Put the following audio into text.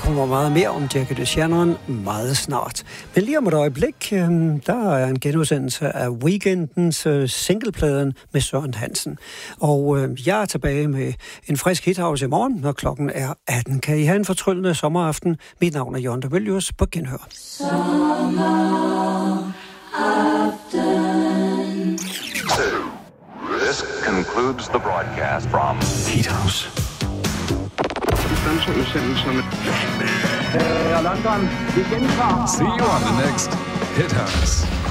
kommer meget mere om Jackie DeShannon meget snart. Men lige om et øjeblik, der er en genudsendelse af weekendens singlepladen med Søren Hansen. Og jeg er tilbage med en frisk hithouse i morgen, når klokken er 18. Kan I have en fortryllende sommeraften? Mit navn er Jørgen de Mylius. På genhør. This concludes the broadcast from Hithouse. London, vi gentager. See you on the next Hithouse.